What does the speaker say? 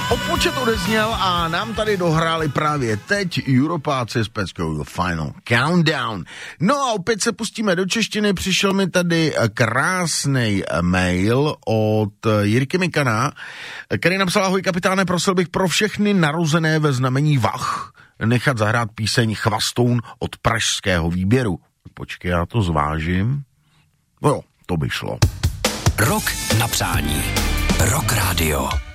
Odpočet odezněl a nám tady dohráli právě teď Europáci z Peckého Final Countdown. No a opět se pustíme do češtiny. Přišel mi tady krásný mail od Jirky Mikana, který napsal: ahoj kapitáne, prosil bych pro všechny narozené ve znamení Vach nechat zahrát píseň Chvastoun od pražského výběru. Počkej, já to zvážím. No jo, to by šlo. Rok na přání. Rock Radio.